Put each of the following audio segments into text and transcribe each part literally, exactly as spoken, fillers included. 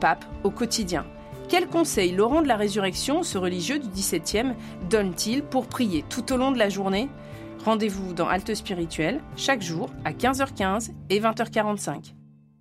pape au quotidien. Quels conseils Laurent de la Résurrection, ce religieux du dix-septième, donne-t-il pour prier tout au long de la journée ? Rendez-vous dans Halte Spirituelle, chaque jour à quinze heures quinze et vingt heures quarante-cinq.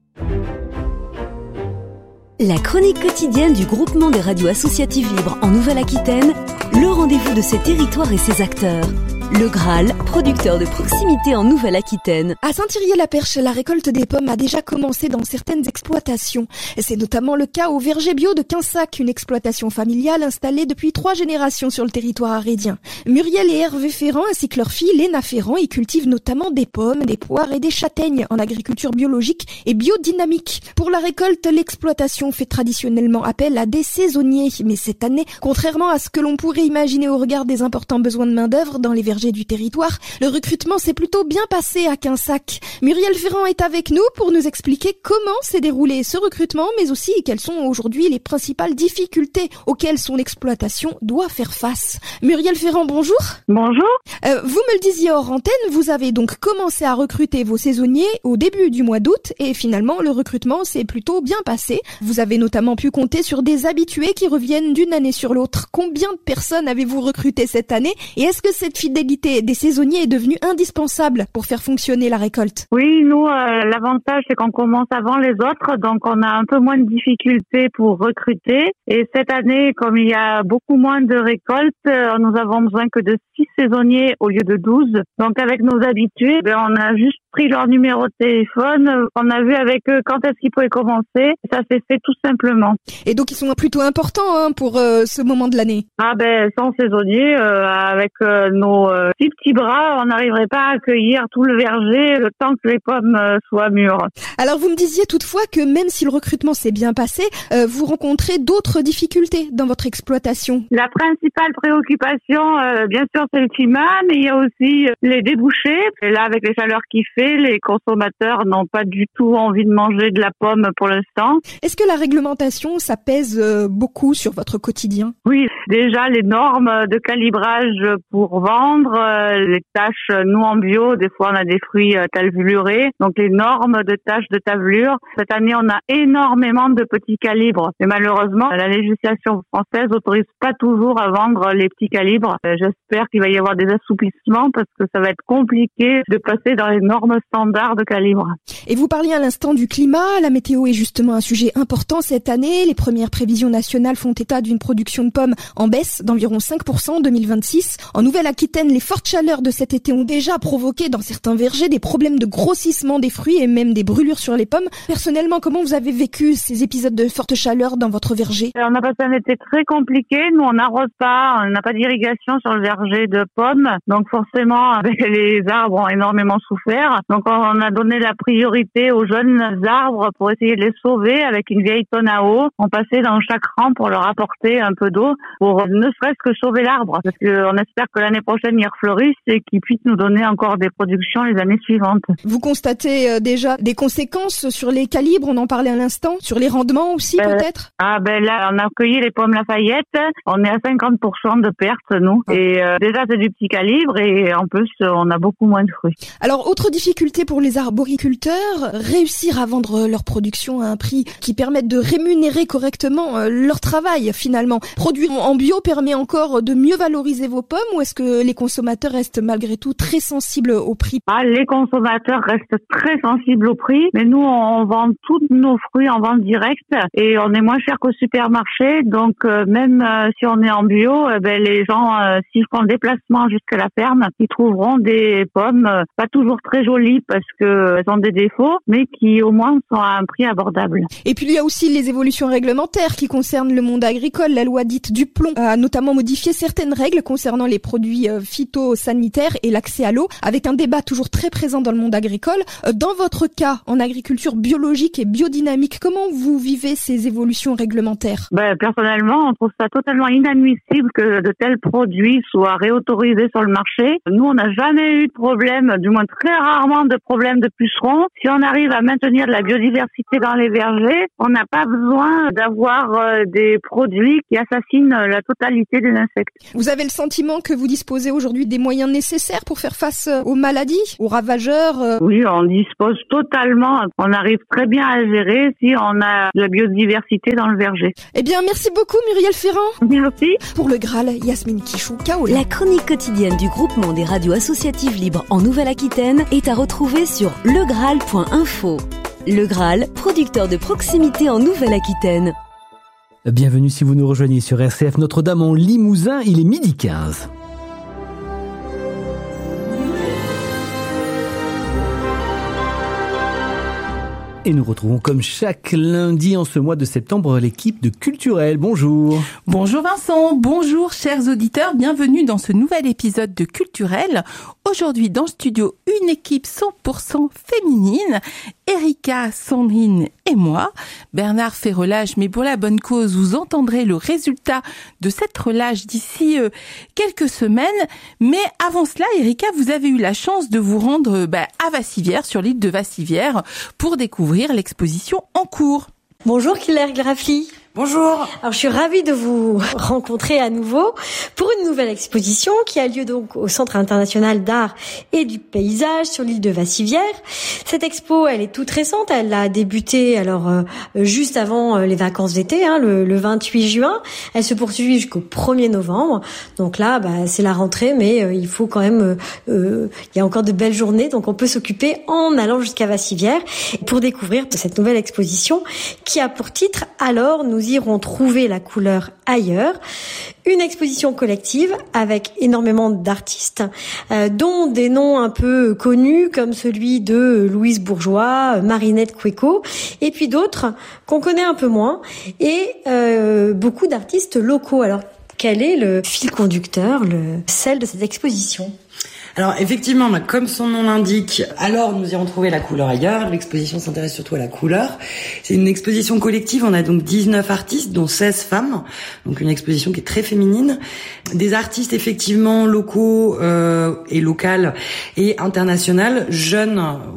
La chronique quotidienne du groupement des radios associatives libres en Nouvelle-Aquitaine, le rendez-vous de ses territoires et ses acteurs. Le Graal, producteur de proximité en Nouvelle-Aquitaine. À Saint-Thirier-la-Perche, la récolte des pommes a déjà commencé dans certaines exploitations. C'est notamment le cas au verger bio de Quinsac, une exploitation familiale installée depuis trois générations sur le territoire arédien. Muriel et Hervé Ferrand ainsi que leur fille Léna Ferrand y cultivent notamment des pommes, des poires et des châtaignes en agriculture biologique et biodynamique. Pour la récolte, l'exploitation fait traditionnellement appel à des saisonniers. Mais cette année, contrairement à ce que l'on pourrait imaginer au regard des importants besoins de main-d'œuvre dans les vergers du territoire, le recrutement s'est plutôt bien passé à Quinsac. Muriel Ferrand est avec nous pour nous expliquer comment s'est déroulé ce recrutement, mais aussi quelles sont aujourd'hui les principales difficultés auxquelles son exploitation doit faire face. Muriel Ferrand, bonjour. Bonjour. Euh, vous me le disiez hors antenne, vous avez donc commencé à recruter vos saisonniers au début du mois d'août et finalement le recrutement s'est plutôt bien passé. Vous avez notamment pu compter sur des habitués qui reviennent d'une année sur l'autre. Combien de personnes avez-vous recruté cette année et est-ce que cette fidélité des saisonniers est devenue indispensable pour faire fonctionner la récolte? Oui, nous, euh, l'avantage, c'est qu'on commence avant les autres, donc on a un peu moins de difficultés pour recruter. Et cette année, comme il y a beaucoup moins de récoltes, euh, nous avons besoin que de six saisonniers au lieu de douze. Donc avec nos habitués, ben, on a juste pris leur numéro de téléphone, on a vu avec eux quand est-ce qu'ils pouvaient commencer. Ça s'est fait tout simplement. Et donc ils sont plutôt importants hein, pour euh, ce moment de l'année. Ah ben sans saisonniers, euh, avec euh, nos euh, six petits bras, on n'arriverait pas à accueillir tout le verger le temps que les pommes euh, soient mûres. Alors vous me disiez toutefois que même si le recrutement s'est bien passé, euh, vous rencontrez d'autres difficultés dans votre exploitation. La principale préoccupation, euh, bien sûr, c'est le climat, mais il y a aussi les débouchés. Et là, avec les chaleurs qu'il fait, les consommateurs n'ont pas du tout envie de manger de la pomme pour l'instant. Est-ce que la réglementation, ça pèse euh, beaucoup sur votre quotidien? Oui, déjà les normes de calibrage pour vendre, euh, les tâches, nous en bio, des fois on a des fruits euh, talvulurés, donc les normes de tâches de tavelure. Cette année, on a énormément de petits calibres. Et malheureusement, la législation française n'autorise pas toujours à vendre les petits calibres. Euh, j'espère qu'il va y avoir des assouplissements parce que ça va être compliqué de passer dans les normes standards de calibre. Et vous parliez à l'instant du climat. La météo est justement un sujet important cette année. Les premières prévisions nationales font état d'une production de pommes en baisse d'environ cinq pour cent en deux mille vingt-six. En Nouvelle-Aquitaine, les fortes chaleurs de cet été ont déjà provoqué dans certains vergers des problèmes de grossissement des fruits et même des brûlures sur les pommes. Personnellement, comment vous avez vécu ces épisodes de forte chaleur dans votre verger? On a passé un été très compliqué. Nous, on n'arrose pas, on n'a pas d'irrigation sur le verger de pommes. Donc forcément, les arbres ont énormément souffert. Donc on a donné la priorité aux jeunes arbres pour essayer de les sauver avec une vieille tonne à eau. On passait dans chaque rang pour leur apporter un peu d'eau pour ne serait-ce que sauver l'arbre. Parce qu'on espère que l'année prochaine, il refleurisse et qu'il puisse nous donner encore des productions les années suivantes. Vous constatez euh, déjà des conséquences sur les calibres, on en parlait à l'instant, sur les rendements aussi euh, peut-être? Ah ben là, on a cueilli les pommes Lafayette, on est à cinquante pour cent de pertes nous. Ah. Et euh, déjà c'est du petit calibre et en plus on a beaucoup moins de fruits. Alors autre difficulté pour les arboriculteurs, réussir à vendre leur production à un prix qui permette de rémunérer correctement euh, leur travail finalement. Produire en bio permet encore de mieux valoriser vos pommes ou est-ce que les consommateurs restent malgré tout très sensibles au prix? Ah, les consommateurs restent très sensibles au prix, mais nous on vend tous nos fruits en vente directe et on est moins cher qu'au supermarché, donc euh, même euh, si on est en bio, euh, ben, les gens euh, s'ils font le déplacement jusqu'à la ferme, ils trouveront des pommes euh, pas toujours très jolies parce que euh, elles ont des défauts, mais qui au moins sont à un prix abordable. Et puis il y a aussi les évolutions réglementaires qui concernent le monde agricole. La loi dite Duplon a notamment modifié certaines règles concernant les produits euh, phytosanitaires et l'accès à l'eau, avec un débat toujours très présent dans le monde agricole. Euh, dans votre cas, en agriculture biologique et biodynamique, comment vous vivez ces évolutions réglementaires? Ben, personnellement, on trouve ça totalement inadmissible que de tels produits soient réautorisés sur le marché. Nous, on n'a jamais eu de problème, du moins très rarement, rarement de problèmes de pucerons. Si on arrive à maintenir de la biodiversité dans les vergers, on n'a pas besoin d'avoir euh, des produits qui assassinent la totalité des insectes. Vous avez le sentiment que vous disposez aujourd'hui des moyens nécessaires pour faire face aux maladies, aux ravageurs euh... Oui, on dispose totalement. On arrive très bien à gérer si on a de la biodiversité dans le verger. Eh bien, merci beaucoup Muriel Ferrand. Merci. Pour le Graal, Yasmine Quichou, Kaola. La chronique quotidienne du groupement des radios associatives libres en Nouvelle-Aquitaine est à retrouver sur le graal point info. Le Graal, producteur de proximité en Nouvelle-Aquitaine. Bienvenue si vous nous rejoignez sur R C F Notre-Dame en Limousin, il est midi quinze. Et nous retrouvons comme chaque lundi en ce mois de septembre l'équipe de Culturel. Bonjour. Bonjour Vincent, bonjour chers auditeurs, bienvenue dans ce nouvel épisode de Culturel. Aujourd'hui dans le studio, une équipe cent pour cent féminine, Erika, Sandrine et moi. Bernard fait relâche, mais pour la bonne cause, vous entendrez le résultat de cette relâche d'ici euh, quelques semaines. Mais avant cela, Erika, vous avez eu la chance de vous rendre bah, à Vassivière, sur l'île de Vassivière, pour découvrir l'exposition en cours. Bonjour Claire Grafly. Bonjour. Alors je suis ravie de vous rencontrer à nouveau pour une nouvelle exposition qui a lieu donc au Centre international d'art et du paysage sur l'île de Vassivière. Cette expo, elle est toute récente, elle a débuté alors euh, juste avant euh, les vacances d'été, hein, le, le vingt-huit juin. Elle se poursuit jusqu'au premier novembre. Donc là, bah, c'est la rentrée, mais euh, il faut quand même, euh, euh, il y a encore de belles journées, donc on peut s'occuper en allant jusqu'à Vassivière pour découvrir cette nouvelle exposition qui a pour titre « Alors nous iront trouver la couleur ailleurs ». Une exposition collective avec énormément d'artistes, euh, dont des noms un peu connus comme celui de Louise Bourgeois, Marinette Cueco, et puis d'autres qu'on connaît un peu moins, et euh, beaucoup d'artistes locaux. Alors, quel est le fil conducteur, le sel de cette exposition ? Alors effectivement, comme son nom l'indique, alors nous irons trouver la couleur ailleurs. L'exposition s'intéresse surtout à la couleur. C'est une exposition collective, on a donc dix-neuf artistes, dont seize femmes, donc une exposition qui est très féminine. Des artistes effectivement locaux euh, et locales et internationales, jeunes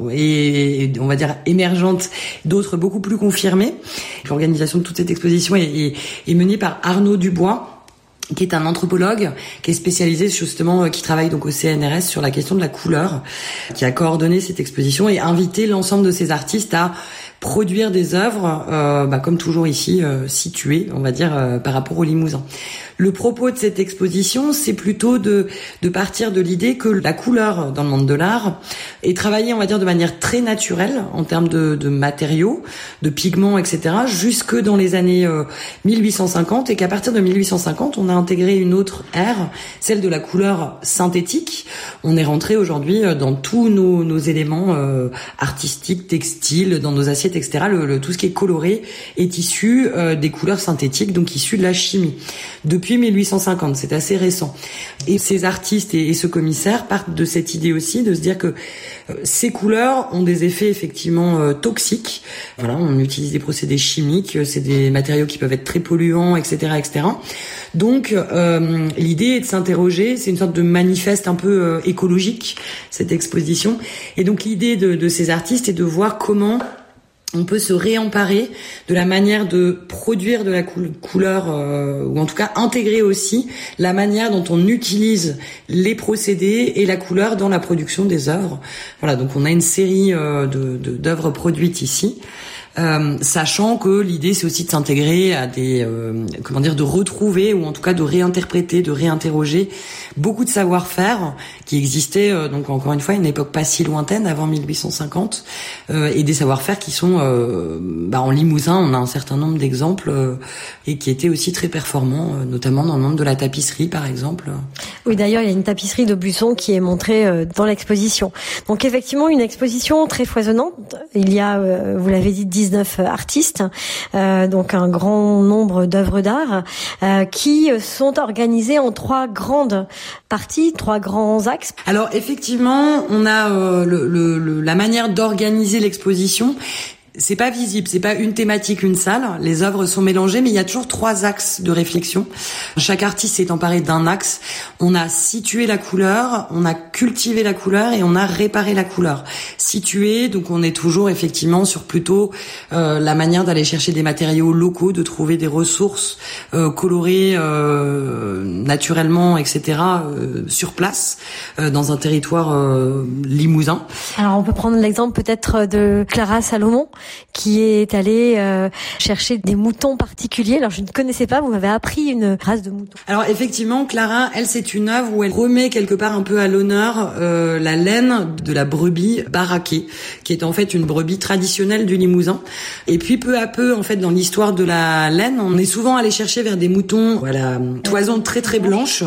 et on va dire émergentes, d'autres beaucoup plus confirmées. L'organisation de toute cette exposition est, est, est menée par Arnaud Dubois, qui est un anthropologue, qui est spécialisé justement, qui travaille donc au C N R S sur la question de la couleur, qui a coordonné cette exposition et invité l'ensemble de ces artistes à produire des œuvres, euh, bah, comme toujours ici, euh, situées, on va dire, euh, par rapport au Limousin. Le propos de cette exposition, c'est plutôt de, de partir de l'idée que la couleur dans le monde de l'art est travaillée, on va dire, de manière très naturelle en termes de, de matériaux, de pigments, et cetera, jusque dans les années euh, mille huit cent cinquante, et qu'à partir de mille huit cent cinquante, on a intégré une autre ère, celle de la couleur synthétique. On est rentré aujourd'hui dans tous nos, nos éléments euh, artistiques, textiles, dans nos assiettes, et cetera. Le, le, tout ce qui est coloré est issu euh, des couleurs synthétiques, donc issu de la chimie. Depuis mille huit cent cinquante, c'est assez récent. Et ces artistes et, et ce commissaire partent de cette idée aussi de se dire que euh, ces couleurs ont des effets effectivement euh, toxiques. Voilà, on utilise des procédés chimiques, c'est des matériaux qui peuvent être très polluants, et cetera, et cetera. Donc euh, l'idée est de s'interroger, c'est une sorte de manifeste un peu euh, écologique, cette exposition. Et donc l'idée de, de ces artistes est de voir comment on peut se réemparer de la manière de produire de la couleur, euh, ou en tout cas intégrer aussi la manière dont on utilise les procédés et la couleur dans la production des œuvres. Voilà, donc on a une série euh, de, de, d'œuvres produites ici. Euh, sachant que l'idée c'est aussi de s'intégrer à des euh, comment dire de retrouver ou en tout cas de réinterpréter, de réinterroger beaucoup de savoir-faire qui existaient euh, donc encore une fois à une époque pas si lointaine avant mille huit cent cinquante euh, et des savoir-faire qui sont euh, bah, en Limousin on a un certain nombre d'exemples euh, et qui étaient aussi très performants euh, notamment dans le monde de la tapisserie par exemple. Oui, d'ailleurs il y a une tapisserie de Busson qui est montrée euh, dans l'exposition. Donc effectivement une exposition très foisonnante. Il y a euh, vous l'avez dit dix-neuf artistes, euh, donc un grand nombre d'œuvres d'art euh, qui sont organisées en trois grandes parties, trois grands axes. Alors effectivement, on a euh, le, le, le, la manière d'organiser l'exposition. c'est pas visible, c'est pas une thématique, une salle. Les œuvres sont mélangées, mais il y a toujours trois axes de réflexion. Chaque artiste s'est emparé d'un axe. On a situé la couleur, on a cultivé la couleur et on a réparé la couleur. Situé, donc on est toujours effectivement sur plutôt euh, la manière d'aller chercher des matériaux locaux, de trouver des ressources euh, colorées euh, naturellement, et cetera euh, sur place euh, dans un territoire euh, limousin. Alors on peut prendre l'exemple peut-être de Clara Salomon, qui est allée euh, chercher des moutons particuliers. Alors je ne connaissais pas, vous m'avez appris une race de moutons. Alors effectivement, Clara, elle, c'est une œuvre où elle remet quelque part un peu à l'honneur euh, la laine de la brebis baraquée, qui est en fait une brebis traditionnelle du Limousin. Et puis peu à peu, en fait, dans l'histoire de la laine, on est souvent allé chercher vers des moutons, voilà, toison très très blanche.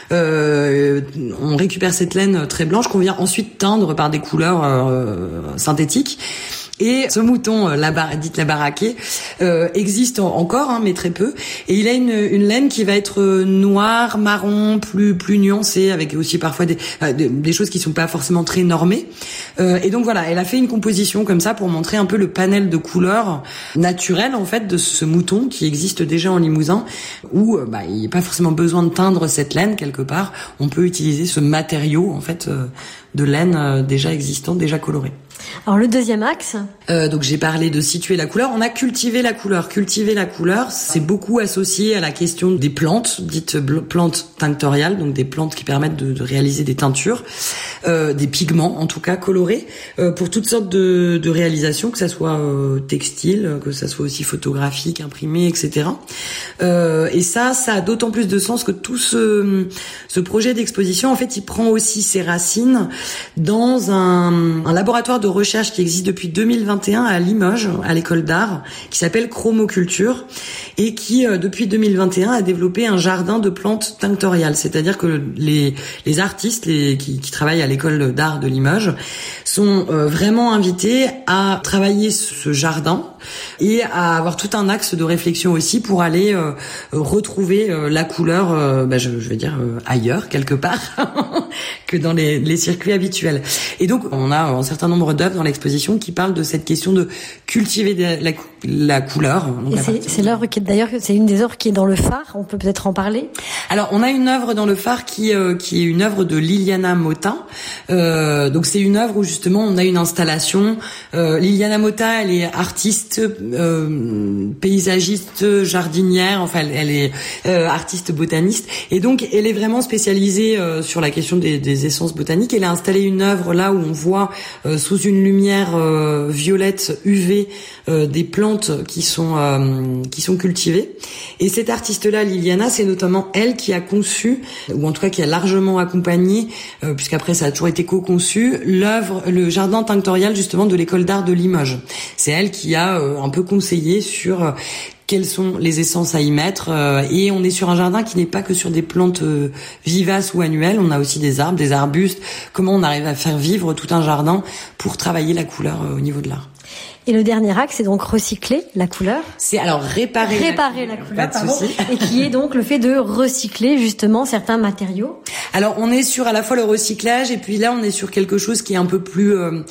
Euh, on récupère cette laine très blanche qu'on vient ensuite teindre par des couleurs euh, synthétiques. Et ce mouton, la bar, dite la baraquée, euh, existe encore, hein, mais très peu. Et il a une, une laine qui va être noire, marron, plus plus nuancée, avec aussi parfois des, euh, des choses qui sont pas forcément très normées. Euh, et donc voilà, elle a fait une composition comme ça pour montrer un peu le panel de couleurs naturelles en fait de ce mouton qui existe déjà en Limousin, où bah, il n'y a pas forcément besoin de teindre cette laine quelque part. On peut utiliser ce matériau en fait euh, de laine euh, déjà existant, déjà coloré. Alors le deuxième axe. Euh, donc j'ai parlé de situer la couleur. On a cultivé la couleur. Cultiver la couleur, c'est beaucoup associé à la question des plantes, dites plantes tinctoriales, donc des plantes qui permettent de, de réaliser des teintures, euh, des pigments en tout cas colorés, euh, pour toutes sortes de, de réalisations, que ça soit euh, textile, que ça soit aussi photographique, imprimé, et cetera. Euh, et ça, ça a d'autant plus de sens que tout ce, ce projet d'exposition, en fait, il prend aussi ses racines dans un, un laboratoire de recherche qui existe depuis deux mille vingt et un à Limoges, à l'école d'art, qui s'appelle Chromoculture, et qui, euh, depuis deux mille vingt et un, a développé un jardin de plantes tinctoriales. C'est-à-dire que les, les artistes les, qui, qui travaillent à l'école d'art de Limoges sont euh, vraiment invités à travailler ce jardin et à avoir tout un axe de réflexion aussi pour aller euh, retrouver euh, la couleur, euh, bah, je, je vais dire euh, ailleurs quelque part que dans les, les circuits habituels. Et donc on a un certain nombre d'œuvres dans l'exposition qui parlent de cette question de cultiver de la, la couleur. Donc, et c'est, c'est l'œuvre qui est d'ailleurs c'est une des œuvres qui est dans le phare. On peut peut-être en parler. Alors on a une œuvre dans le phare qui euh, qui est une œuvre de Liliana Motta. Euh, donc c'est une œuvre où justement on a une installation. Euh, Liliana Motta, elle est artiste, euh, paysagiste, jardinière. Enfin elle, elle est euh, artiste botaniste et donc elle est vraiment spécialisée euh, sur la question des, des essences botaniques. Elle a installé une œuvre là où on voit euh, sous une lumière euh, violette U V euh, des plantes qui sont euh, qui sont cultivées. Et cette artiste-là, Liliana, c'est notamment elle qui a conçu, ou en tout cas qui a largement accompagné, euh, puisqu'après ça a toujours été co-conçu, l'œuvre, le jardin tinctorial justement de l'école d'art de Limoges. C'est elle qui a euh, un peu conseillé sur euh, quelles sont les essences à y mettre, euh, et on est sur un jardin qui n'est pas que sur des plantes euh, vivaces ou annuelles, on a aussi des arbres, des arbustes. Comment on arrive à faire vivre tout un jardin pour travailler la couleur euh, au niveau de l'art. Et le dernier axe, c'est donc recycler la couleur. C'est alors réparer, réparer la, la couleur, pardon, et qui est donc le fait de recycler justement certains matériaux. Alors on est sur à la fois le recyclage et puis là on est sur quelque chose qui est un peu plus, euh,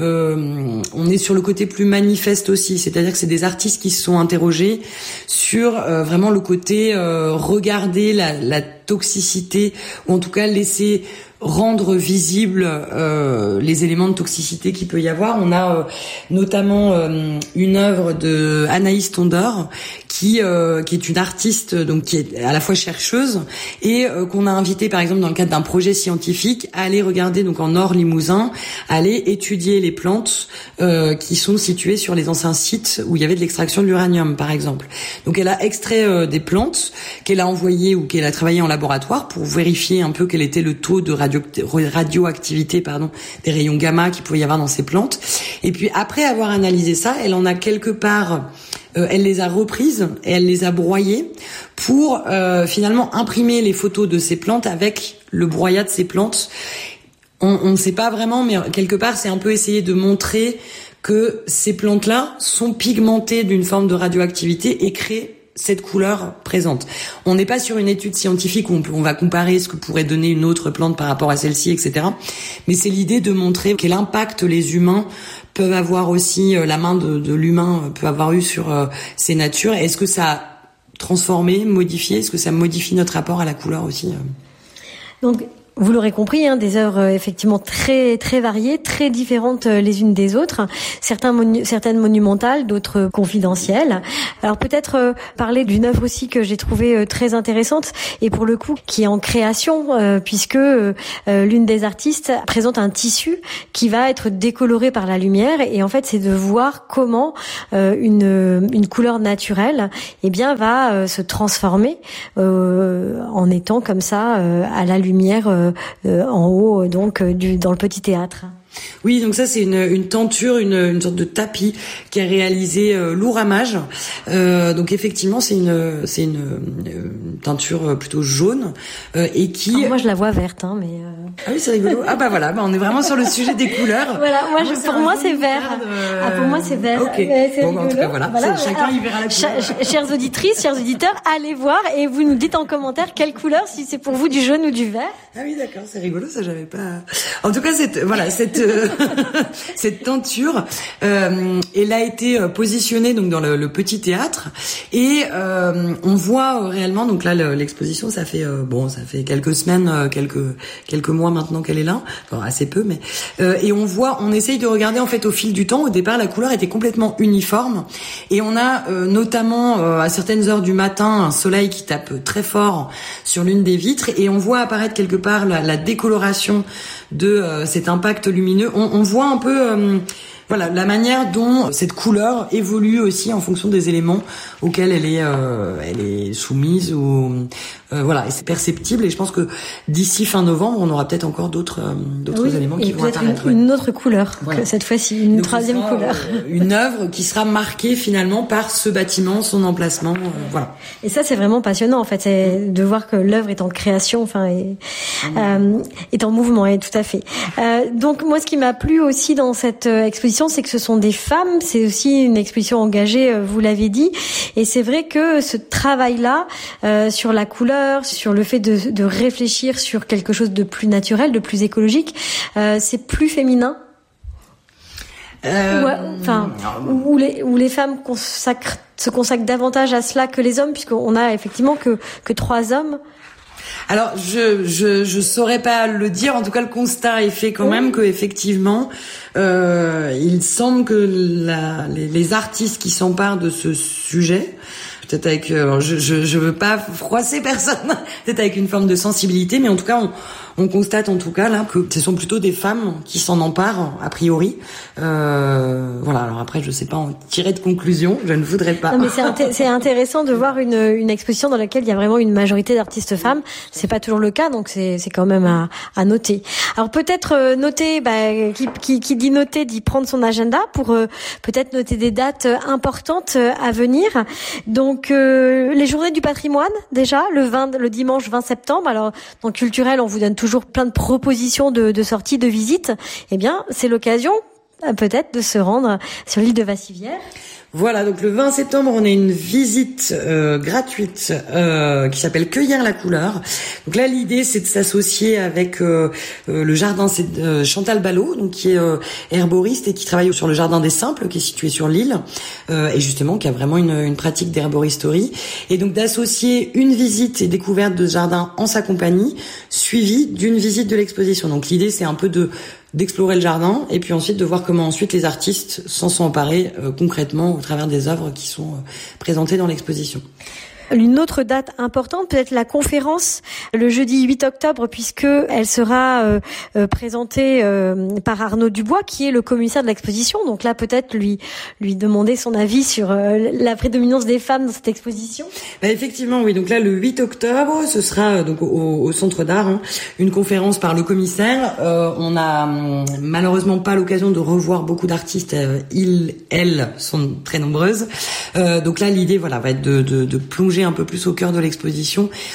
euh, on est sur le côté plus manifeste aussi, c'est-à-dire que c'est des artistes qui se sont interrogés sur euh, vraiment le côté euh, regarder la, la toxicité ou en tout cas laisser rendre visible euh, les éléments de toxicité qu'il peut y avoir. On a euh, notamment euh, une œuvre de Anaïs Tondor qui euh, qui est une artiste donc qui est à la fois chercheuse et euh, qu'on a invité par exemple dans le cadre d'un projet scientifique à aller regarder donc en Nord Limousin, aller étudier les plantes euh, qui sont situées sur les anciens sites où il y avait de l'extraction de l'uranium par exemple. Donc elle a extrait euh, des plantes qu'elle a envoyées ou qu'elle a travaillé en laboratoire pour vérifier un peu quel était le taux de radio, radioactivité pardon des rayons gamma qu'il pouvait y avoir dans ces plantes. Et puis après avoir analysé ça, elle en a quelque part Euh, elle les a reprises et elle les a broyées pour euh, finalement imprimer les photos de ces plantes avec le broyat de ces plantes. On ne sait pas vraiment, mais quelque part, c'est un peu essayer de montrer que ces plantes-là sont pigmentées d'une forme de radioactivité et créent cette couleur présente. On n'est pas sur une étude scientifique où on, peut, on va comparer ce que pourrait donner une autre plante par rapport à celle-ci, et cetera. Mais c'est l'idée de montrer quel impact les humains peuvent avoir aussi euh, la main de, de l'humain euh, peut avoir eu sur euh, ces natures. Est-ce que ça a transformé, modifié? Est-ce que ça modifie notre rapport à la couleur aussi euh Donc, vous l'aurez compris, hein, des œuvres euh, effectivement très très variées, très différentes euh, les unes des autres. Certains monu- certaines monumentales, d'autres euh, confidentielles. Alors peut-être euh, parler d'une œuvre aussi que j'ai trouvée euh, très intéressante et pour le coup qui est en création euh, puisque euh, euh, l'une des artistes présente un tissu qui va être décoloré par la lumière et en fait c'est de voir comment euh, une une couleur naturelle eh bien va euh, se transformer euh, en étant comme ça euh, à la lumière euh, Euh, en haut donc euh, du dans le petit théâtre. Oui, donc ça c'est une, une tenture, une, une sorte de tapis qui est réalisé euh, Louramage. Euh, donc effectivement c'est une c'est une, une teinture plutôt jaune euh, et qui. Alors moi je la vois verte, hein, mais. Euh... Ah oui c'est rigolo. Ah bah voilà, bah on est vraiment sur le sujet des couleurs. Voilà, moi, moi je, pour moi c'est vert. De... Ah pour moi c'est vert. Ok. C'est bon, en tout cas voilà. voilà. Chacun alors, y verra la couleur. Ch- chères auditrices, chers auditeurs, allez voir et vous nous dites en commentaire quelle couleur, si c'est pour vous du jaune ou du vert. Ah oui d'accord, c'est rigolo, ça j'avais pas. En tout cas cette voilà cette cette tenture, euh, elle a été positionnée donc dans le, le petit théâtre et euh, on voit réellement donc là le, l'exposition ça fait euh, bon ça fait quelques semaines, euh, quelques quelques mois maintenant qu'elle est là, enfin assez peu mais euh, et on voit on essaye de regarder en fait au fil du temps. Au départ la couleur était complètement uniforme et on a euh, notamment euh, à certaines heures du matin un soleil qui tape très fort sur l'une des vitres et on voit apparaître quelque part la, la décoloration de euh, cet impact lumineux. On, on voit un peu euh, voilà la manière dont cette couleur évolue aussi en fonction des éléments auxquels elle est euh, elle est soumise ou euh, voilà et c'est perceptible et je pense que d'ici fin novembre on aura peut-être encore d'autres euh, d'autres oui, éléments qui vont apparaître. Une, une autre couleur voilà. que cette fois-ci une donc troisième sera, couleur. Euh, une œuvre qui sera marquée finalement par ce bâtiment, son emplacement, euh, voilà. Et ça c'est vraiment passionnant en fait, c'est de voir que l'œuvre est en création, enfin est, mmh. euh, est en mouvement, et tout à fait. Euh, donc moi ce qui m'a plu aussi dans cette euh, exposition, c'est que ce sont des femmes, c'est aussi une exposition engagée, euh, vous l'avez dit, et c'est vrai que ce travail-là euh, sur la couleur, sur le fait de, de réfléchir sur quelque chose de plus naturel, de plus écologique, euh, c'est plus féminin. Euh, ouais, enfin, où les où les femmes consacrent, se consacrent davantage à cela que les hommes, puisqu'on a effectivement que que trois hommes. Alors je je je saurais pas le dire. En tout cas, le constat est fait quand oui. même que effectivement, euh, il semble que la, les, les artistes qui s'emparent de ce sujet, peut-être avec, alors je je je veux pas froisser personne, peut-être avec une forme de sensibilité, mais en tout cas on on constate en tout cas là que ce sont plutôt des femmes qui s'en emparent a priori. Euh, voilà. Alors après, je sais pas en tirer de conclusion. Je ne voudrais pas. Non, mais c'est, inté- c'est intéressant de voir une, une exposition dans laquelle il y a vraiment une majorité d'artistes femmes. C'est pas toujours le cas, donc c'est, c'est quand même à, à noter. Alors peut-être euh, noter, bah, qui, qui, qui dit noter dit prendre son agenda pour euh, peut-être noter des dates euh, importantes euh, à venir. Donc euh, les journées du patrimoine déjà le vingt, le dimanche vingt septembre. Alors dans culturel, on vous donne toujours plein de propositions de, de sorties, de visites. Eh bien, c'est l'occasion peut-être de se rendre sur l'île de Vassivière. Voilà, donc le vingt septembre, on a une visite euh, gratuite euh, qui s'appelle Cueillir la couleur. Donc là, l'idée, c'est de s'associer avec euh, euh, le jardin c'est, euh, Chantal Ballot, donc qui est euh, herboriste et qui travaille sur le jardin des Simples, qui est situé sur l'île, euh, et justement qui a vraiment une, une pratique d'herboristerie. Et donc d'associer une visite et découverte de ce jardin en sa compagnie, suivie d'une visite de l'exposition. Donc l'idée, c'est un peu de d'explorer le jardin et puis ensuite de voir comment ensuite les artistes s'en sont emparés euh, concrètement au travers des œuvres qui sont euh, présentées dans l'exposition. Une autre date importante, peut-être la conférence le jeudi huit octobre, puisque elle sera euh, euh, présentée euh, par Arnaud Dubois, qui est le commissaire de l'exposition. Donc là, peut-être lui lui demander son avis sur euh, la prédominance des femmes dans cette exposition. Bah effectivement, oui. Donc là, le huit octobre, ce sera euh, donc au, au Centre d'Art, hein, une conférence par le commissaire. Euh, on a hum, malheureusement pas l'occasion de revoir beaucoup d'artistes. Euh, ils, elles sont très nombreuses. Euh, donc là, l'idée, voilà, va être de, de, de plonger un peu plus au cœur de l'exposition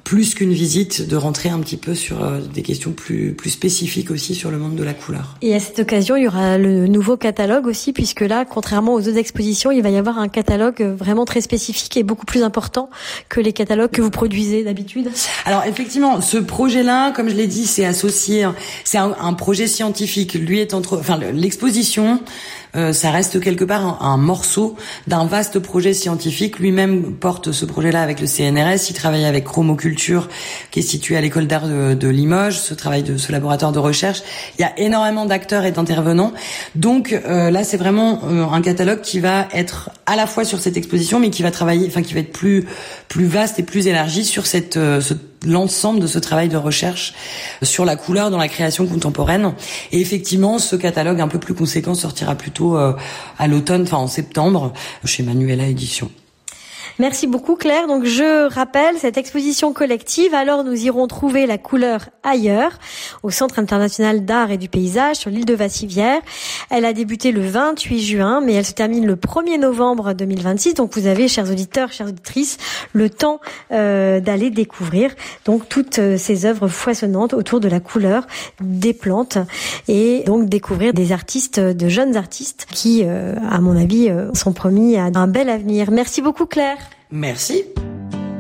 plus qu'une visite, de rentrer un petit peu sur euh, des questions plus plus spécifiques aussi sur le monde de la couleur. Et à cette occasion, il y aura le nouveau catalogue aussi, puisque là, contrairement aux autres expositions, il va y avoir un catalogue vraiment très spécifique et beaucoup plus important que les catalogues que vous produisez d'habitude. Alors effectivement, ce projet-là, comme je l'ai dit, c'est associé, c'est un, un projet scientifique. Lui est entre, enfin l'exposition, euh, ça reste quelque part un, un morceau d'un vaste projet scientifique. Lui-même porte ce projet-là avec le C N R S. Il travaille avec Chromoculture, qui est situé à l'école d'art de, de Limoges. Ce travail de ce laboratoire de recherche, il y a énormément d'acteurs et d'intervenants. Donc euh, là, c'est vraiment euh, un catalogue qui va être à la fois sur cette exposition, mais qui va travailler, enfin qui va être plus plus vaste et plus élargi sur cette euh, ce, l'ensemble de ce travail de recherche sur la couleur dans la création contemporaine. Et effectivement, ce catalogue un peu plus conséquent sortira plutôt euh, à l'automne, enfin en septembre, chez Manuela Éditions. Merci beaucoup Claire. Donc je rappelle cette exposition collective. Alors nous irons trouver la couleur ailleurs, au Centre international d'art et du paysage sur l'île de Vassivière. Elle a débuté le vingt-huit juin, mais elle se termine le premier novembre deux mille vingt-six. Donc vous avez, chers auditeurs, chères auditrices, le temps euh, d'aller découvrir donc toutes euh, ces œuvres foisonnantes autour de la couleur des plantes et donc découvrir des artistes, de jeunes artistes qui, euh, à mon avis, euh, sont promis à un bel avenir. Merci beaucoup Claire. Merci.